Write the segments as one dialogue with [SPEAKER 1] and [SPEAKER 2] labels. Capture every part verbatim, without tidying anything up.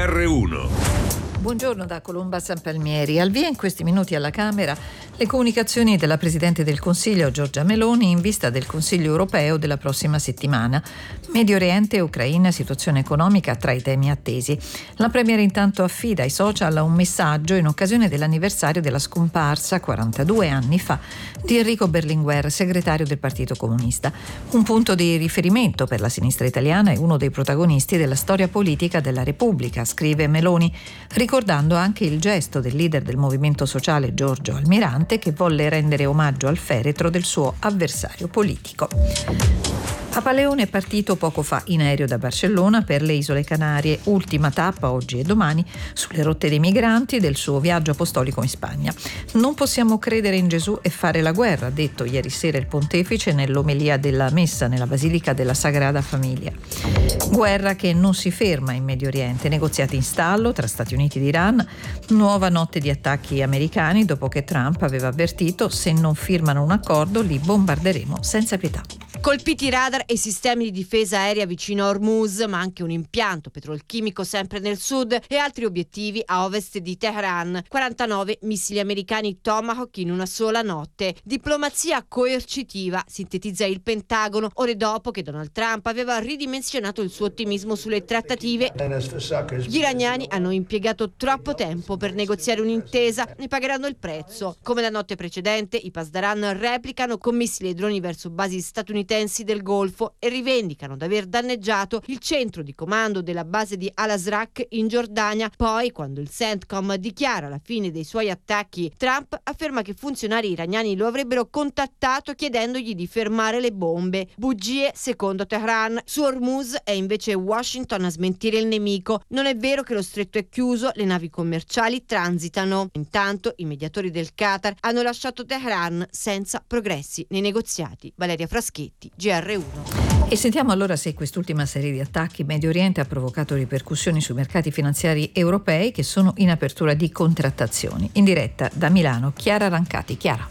[SPEAKER 1] R uno.
[SPEAKER 2] Buongiorno da Colomba San Palmieri. Al via in questi minuti alla Camera le comunicazioni della Presidente del Consiglio Giorgia Meloni in vista del Consiglio europeo della prossima settimana. Medio Oriente e Ucraina, situazione economica tra i temi attesi. La Premier intanto affida ai social un messaggio in occasione dell'anniversario della scomparsa, quarantadue anni fa, di Enrico Berlinguer, segretario del Partito Comunista. Un punto di riferimento per la sinistra italiana e uno dei protagonisti della storia politica della Repubblica, scrive Meloni, ricordando anche il gesto del leader del movimento sociale Giorgio Almirante, che volle rendere omaggio al feretro del suo avversario politico. Papaleone è partito poco fa in aereo da Barcellona per le Isole Canarie, ultima tappa oggi e domani sulle rotte dei migranti del suo viaggio apostolico in Spagna. Non possiamo credere in Gesù e fare la guerra, ha detto ieri sera il pontefice nell'omelia della messa nella Basilica della Sagrada Famiglia. Guerra che non si ferma in Medio Oriente, negoziati in stallo tra Stati Uniti ed Iran, nuova notte di attacchi americani dopo che Trump aveva avvertito: se non firmano un accordo li bombarderemo senza pietà.
[SPEAKER 3] Colpiti radar e sistemi di difesa aerea vicino a Hormuz, ma anche un impianto petrolchimico sempre nel sud e altri obiettivi a ovest di Teheran. quarantanove missili americani Tomahawk in una sola notte. Diplomazia coercitiva, sintetizza il Pentagono, ore dopo che Donald Trump aveva ridimensionato il suo ottimismo sulle trattative. Gli iraniani hanno impiegato troppo tempo per negoziare un'intesa, ne pagheranno il prezzo. Come la notte precedente, i Pasdaran replicano con missili e droni verso basi statunitensi del Golfo e rivendicano di aver danneggiato il centro di comando della base di Al-Azraq in Giordania. Poi, quando il CENTCOM dichiara la fine dei suoi attacchi, Trump afferma che funzionari iraniani lo avrebbero contattato chiedendogli di fermare le bombe. Bugie secondo Teheran. Su Hormuz è invece Washington a smentire il nemico. Non è vero che lo stretto è chiuso, le navi commerciali transitano. Intanto i mediatori del Qatar hanno lasciato Teheran senza progressi nei negoziati. Valeria Fraschetti, G R uno.
[SPEAKER 2] E sentiamo allora se quest'ultima serie di attacchi in Medio Oriente ha provocato ripercussioni sui mercati finanziari europei, che sono in apertura di contrattazioni. In diretta da Milano, Chiara Rancati. Chiara.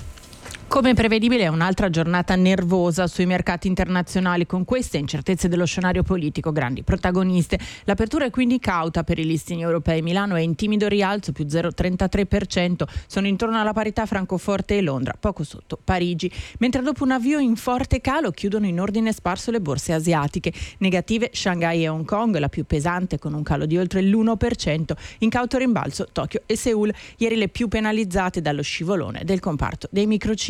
[SPEAKER 4] Come prevedibile è un'altra giornata nervosa sui mercati internazionali, con queste incertezze dello scenario politico grandi protagoniste. L'apertura è quindi cauta per i listini europei. Milano è in timido rialzo, più zero virgola trentatré per cento, sono intorno alla parità Francoforte e Londra, poco sotto Parigi, mentre dopo un avvio in forte calo chiudono in ordine sparso le borse asiatiche. Negative Shanghai e Hong Kong, la più pesante con un calo di oltre l'uno per cento, in cauto rimbalzo Tokyo e Seul, ieri le più penalizzate dallo scivolone del comparto dei microchip.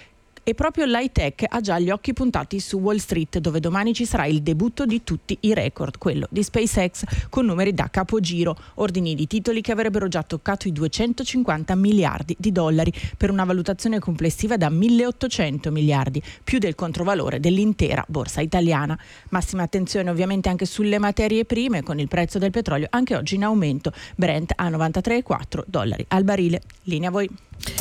[SPEAKER 4] E proprio l'high tech ha già gli occhi puntati su Wall Street, dove domani ci sarà il debutto di tutti i record, quello di SpaceX, con numeri da capogiro, ordini di titoli che avrebbero già toccato i duecentocinquanta miliardi di dollari, per una valutazione complessiva da milleottocento miliardi, più del controvalore dell'intera borsa italiana. Massima attenzione ovviamente anche sulle materie prime, con il prezzo del petrolio anche oggi in aumento, Brent a novantatré virgola quattro dollari al barile. Linea a voi.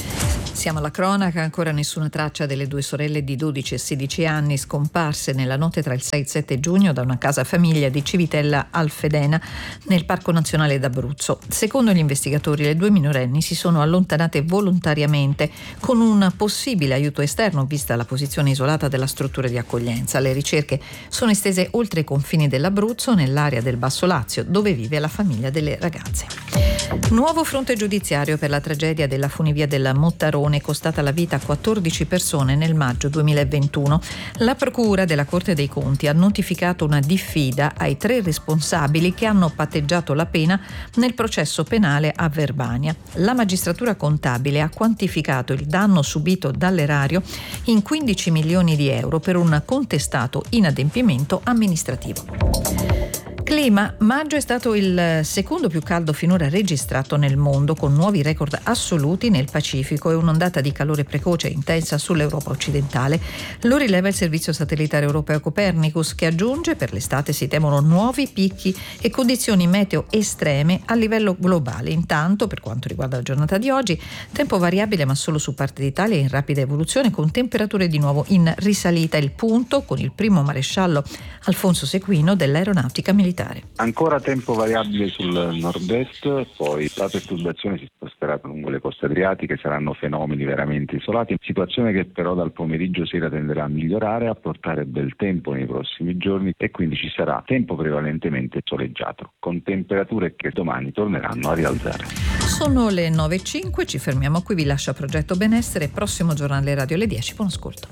[SPEAKER 2] Siamo alla cronaca, ancora nessuna traccia delle due sorelle di dodici e sedici anni scomparse nella notte tra il sei e il sette giugno da una casa famiglia di Civitella Alfedena nel Parco Nazionale d'Abruzzo. Secondo gli investigatori, le due minorenni si sono allontanate volontariamente con un possibile aiuto esterno, vista la posizione isolata della struttura di accoglienza. Le ricerche sono estese oltre i confini dell'Abruzzo, nell'area del Basso Lazio, dove vive la famiglia delle ragazze. Nuovo fronte giudiziario per la tragedia della funivia del Mottarone, costata la vita a quattordici persone nel maggio duemilaventuno. La Procura della Corte dei Conti ha notificato una diffida ai tre responsabili che hanno patteggiato la pena nel processo penale a Verbania. La magistratura contabile ha quantificato il danno subito dall'erario in quindici milioni di euro per un contestato inadempimento amministrativo. Clima. Maggio è stato il secondo più caldo finora registrato nel mondo, con nuovi record assoluti nel Pacifico e un'ondata di calore precoce e intensa sull'Europa occidentale. Lo rileva il servizio satellitare europeo Copernicus, che aggiunge: per l'estate si temono nuovi picchi e condizioni meteo estreme a livello globale. Intanto, per quanto riguarda la giornata di oggi, tempo variabile ma solo su parte d'Italia in rapida evoluzione, con temperature di nuovo in risalita. Il punto con il primo maresciallo Alfonso Sequino dell'Aeronautica Militare. militare.
[SPEAKER 1] Ancora tempo variabile sul nord-est, poi la perturbazione si sposterà lungo le coste adriatiche, saranno fenomeni veramente isolati, situazione che però dal pomeriggio sera tenderà a migliorare, a portare bel tempo nei prossimi giorni e quindi ci sarà tempo prevalentemente soleggiato, con temperature che domani torneranno a rialzare.
[SPEAKER 2] Sono le nove e cinque, ci fermiamo qui, vi lascia Progetto Benessere, prossimo giornale radio alle dieci, buon ascolto.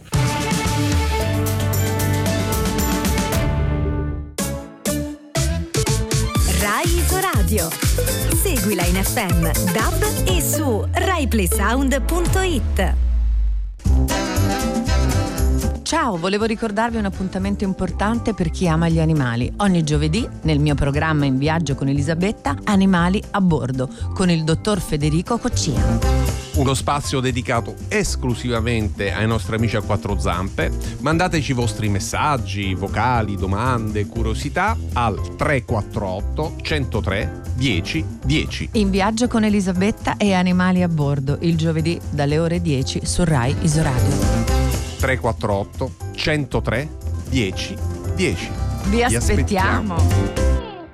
[SPEAKER 5] Rai Isoradio. Seguila in F M, D A B e su rai play sound punto it.
[SPEAKER 6] Ciao, volevo ricordarvi un appuntamento importante per chi ama gli animali. Ogni giovedì, nel mio programma In viaggio con Elisabetta, Animali a bordo, con il dottor Federico Coccina.
[SPEAKER 7] Uno spazio dedicato esclusivamente ai nostri amici a quattro zampe. Mandateci i vostri messaggi, vocali, domande, curiosità al tre quattro otto, centotré, dieci dieci.
[SPEAKER 6] In viaggio con Elisabetta e Animali a bordo, il giovedì dalle ore dieci su Rai Isoradio.
[SPEAKER 7] tre quattro otto, centotré, dieci dieci.
[SPEAKER 6] Vi aspettiamo.
[SPEAKER 7] Vi aspettiamo.